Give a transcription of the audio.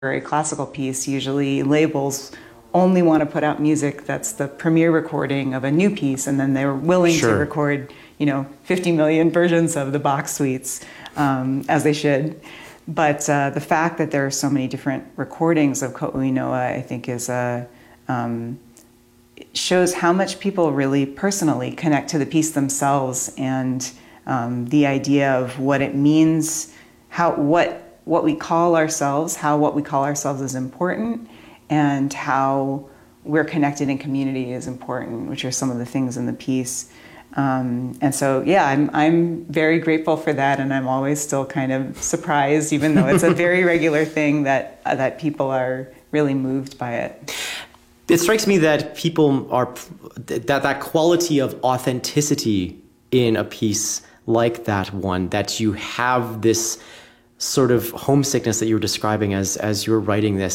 contemporary classical piece, usually labels only want to put out music that's the premiere recording of a new piece, and then they're willing to record, 50 million versions of the Bach suites, as they should. But the fact that there are so many different recordings of Ko'u-i-Noa, I think, shows how much people really personally connect to the piece themselves, and the idea of what it means, what we call ourselves, how what we call ourselves is important, and how we're connected in community is important, which are some of the things in the piece. And so, yeah, I'm very grateful for that, and I'm always still kind of surprised, even though it's a very regular thing, that people are really moved by it. It strikes me that that quality of authenticity in a piece like that one, that you have this sort of homesickness that you were describing as you were writing this,